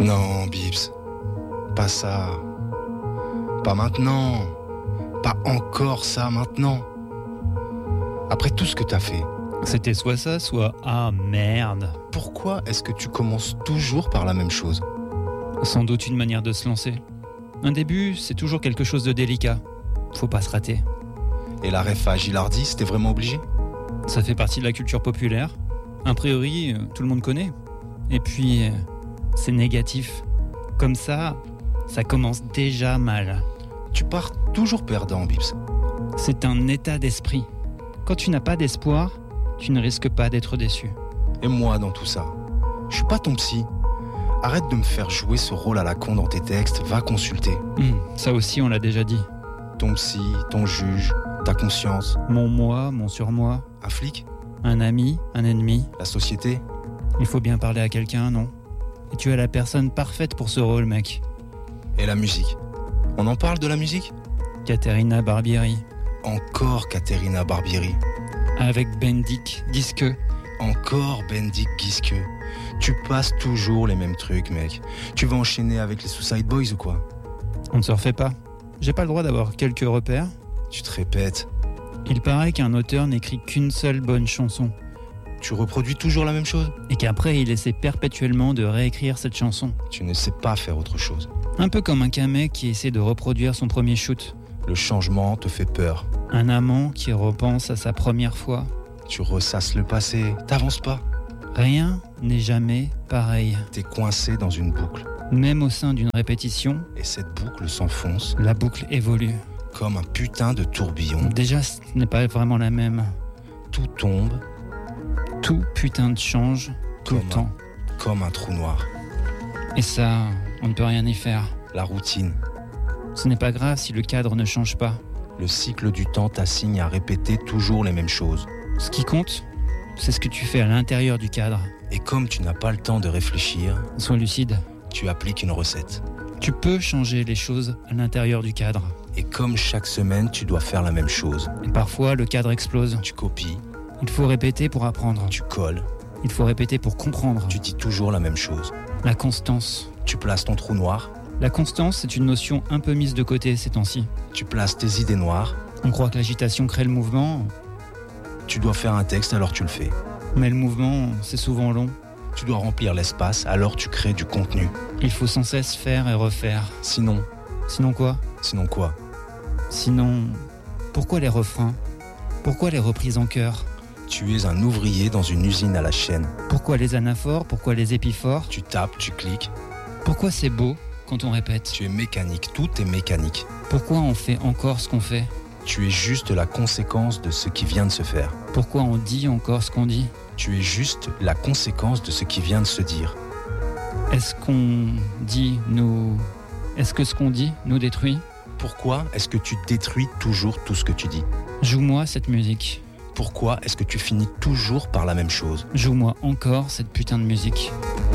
Non, Bips. Pas ça. Pas maintenant. Pas encore ça maintenant. Après tout ce que t'as fait. C'était soit ça, soit « Ah, merde ». Pourquoi est-ce que tu commences toujours par la même chose ? Sans doute une manière de se lancer. Un début, c'est toujours quelque chose de délicat. Faut pas se rater. Et la ref à Gilardi, c'était vraiment obligé ? Ça fait partie de la culture populaire. A priori, tout le monde connaît. Et puis, c'est négatif. Comme ça commence déjà mal. Tu pars toujours perdant, Bips. C'est un état d'esprit. Quand tu n'as pas d'espoir, tu ne risques pas d'être déçu. Et moi dans tout ça ? Je suis pas ton psy. Arrête de me faire jouer ce rôle à la con dans tes textes, va consulter. Ça aussi, on l'a déjà dit. Ton psy, ton juge, ta conscience. Mon moi, mon surmoi. Un flic ? Un ami, un ennemi. La société ? Il faut bien parler à quelqu'un, non ? Et tu es la personne parfaite pour ce rôle, mec. Et la musique ? On en parle de la musique ? Caterina Barbieri. Encore Caterina Barbieri. Avec Bendik Giske. Encore Bendik Giske. Tu passes toujours les mêmes trucs, mec. Tu vas enchaîner avec les Suicide Boys ou quoi ? On ne se refait pas. J'ai pas le droit d'avoir quelques repères. Tu te répètes. Il paraît qu'un auteur n'écrit qu'une seule bonne chanson. Tu reproduis toujours la même chose ? Et qu'après, il essaie perpétuellement de réécrire cette chanson. Tu ne sais pas faire autre chose. Un peu comme un camé qui essaie de reproduire son premier shoot. Le changement te fait peur. Un amant qui repense à sa première fois. Tu ressasses le passé, t'avances pas. Rien n'est jamais pareil. T'es coincé dans une boucle. Même au sein d'une répétition, et cette boucle s'enfonce. La boucle évolue. Comme un putain de tourbillon. Déjà, ce n'est pas vraiment la même. Tout tombe. Tout putain de change tout le temps. Comme un trou noir. Et ça, on ne peut rien y faire. La routine. Ce n'est pas grave si le cadre ne change pas. Le cycle du temps t'assigne à répéter toujours les mêmes choses. Ce qui compte, c'est ce que tu fais à l'intérieur du cadre. Et comme tu n'as pas le temps de réfléchir, sois lucide. Tu appliques une recette. Tu peux changer les choses à l'intérieur du cadre. Et comme chaque semaine, tu dois faire la même chose. Et parfois, le cadre explose. Tu copies. Il faut répéter pour apprendre. Tu colles. Il faut répéter pour comprendre. Tu dis toujours la même chose. La constance. Tu places ton trou noir. La constance, c'est une notion un peu mise de côté ces temps-ci. Tu places tes idées noires. On croit que l'agitation crée le mouvement. Tu dois faire un texte, alors tu le fais. Mais le mouvement, c'est souvent long. Tu dois remplir l'espace, alors tu crées du contenu. Il faut sans cesse faire et refaire. Sinon... Sinon quoi ? Sinon quoi ? Sinon... Pourquoi les refrains ? Pourquoi les reprises en chœur ? Tu es un ouvrier dans une usine à la chaîne. Pourquoi les anaphores ? Pourquoi les épiphores ? Tu tapes, tu cliques. Pourquoi c'est beau quand on répète ? Tu es mécanique, tout est mécanique. Pourquoi on fait encore ce qu'on fait ? Tu es juste la conséquence de ce qui vient de se faire. Pourquoi on dit encore ce qu'on dit ? Tu es juste la conséquence de ce qui vient de se dire. Est-ce que ce qu'on dit nous détruit ? Pourquoi est-ce que tu détruis toujours tout ce que tu dis ? Joue-moi cette musique. Pourquoi est-ce que tu finis toujours par la même chose ? Joue-moi encore cette putain de musique.